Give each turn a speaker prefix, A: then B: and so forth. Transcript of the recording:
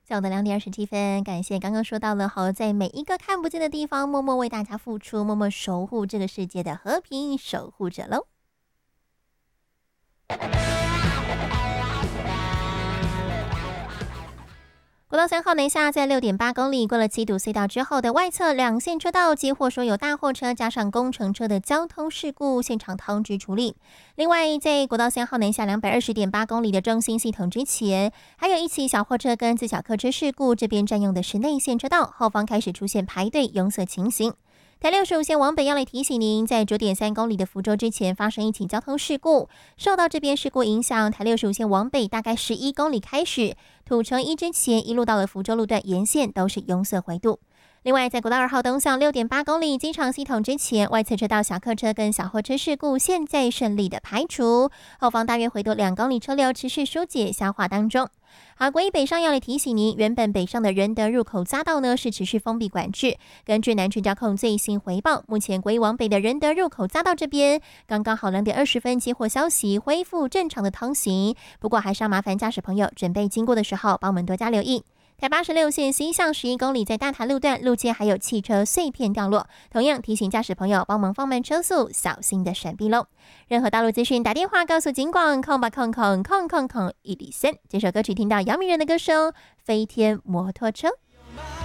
A: 下午的2点27分，感谢刚刚说到了好，在每一个看不见的地方，默默为大家付出，默默守护这个世界的和平守护者喽。国道3号南下在6.8公里，过了7堵隧道之后的外侧两线车道，接获说有大货车加上工程车的交通事故，现场通知处理。另外，在国道3号南下220.8公里的中心系统之前，还有一起小货车跟自小客车事故，这边占用的是内线车道，后方开始出现排队拥塞情形。台65线往北要来提醒您，在9.3公里的福州之前发生一起交通事故，受到这边事故影响，台65线往北大概11公里开始，土城一之前一路到了福州路段沿线都是拥塞回堵。另外，在国道2号东向6.8公里机场系统之前，外侧车道小客车跟小货车事故现在顺利的排除，后方大约回堵2公里车流持续疏解消化当中。好，国一北上要来提醒您，原本北上的仁德入口匝道呢是持续封闭管制。根据南区交控最新回报，目前国一往北的仁德入口匝道这边，刚刚好2点20分接获消息恢复正常的通行，不过还是要麻烦驾驶朋友准备经过的时候，帮我们多加留意。台86线西向11公里，在大潭路段路肩还有汽车碎片掉落，同样提醒驾驶朋友帮忙放慢车速，小心的闪避喽。任何道路资讯打电话告诉警广080000000103。这首歌曲听到杨明仁的歌声《飞天摩托车》。